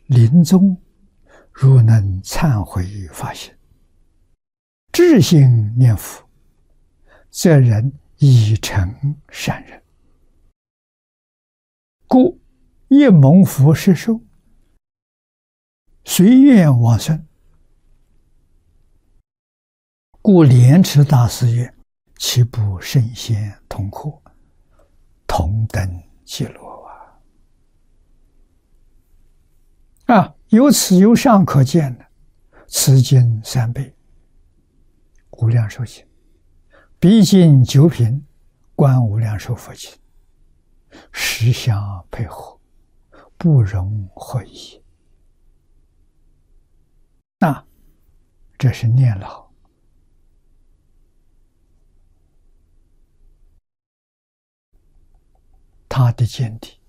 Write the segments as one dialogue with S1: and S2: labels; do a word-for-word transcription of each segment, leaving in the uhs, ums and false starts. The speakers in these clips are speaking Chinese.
S1: 临终如能忏悔发心，至心念佛，则人已成善人。故一蒙佛摄受，随愿往生。故莲池大师曰：岂不圣贤同课，同等极乐啊！啊，由此由上可见的，此经三倍，无量寿经，毕竟九品，观无量寿佛经，实相配合，不容会意。那这是念老。他的见地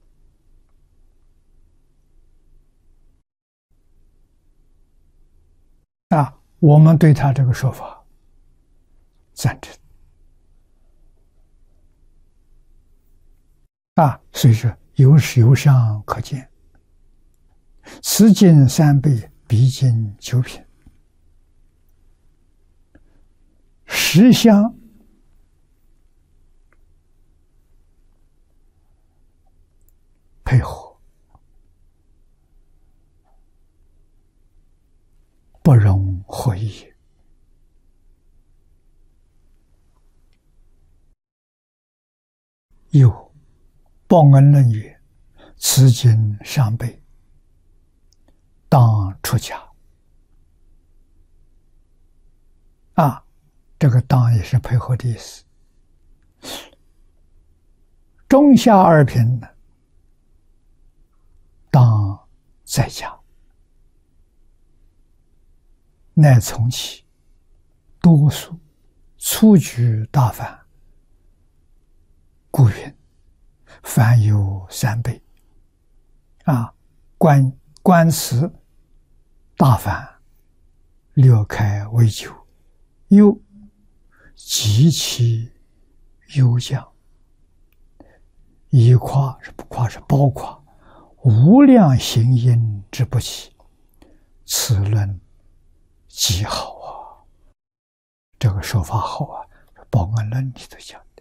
S1: 啊，我们对他这个说法赞成啊，所以说由由上可见，此经三倍，彼经九品，实相配合，不容会意。有报恩论曰：此经上辈，当出家。啊，这个当也是配合的意思。中下二品呢，当在家，乃从其多数粗举大凡，故云凡有三倍。啊，观观此大凡，略开为九，又极其优降，以夸是不夸是包括无量行因之不起，此论极好啊！这个说法好啊，报恩论里头讲。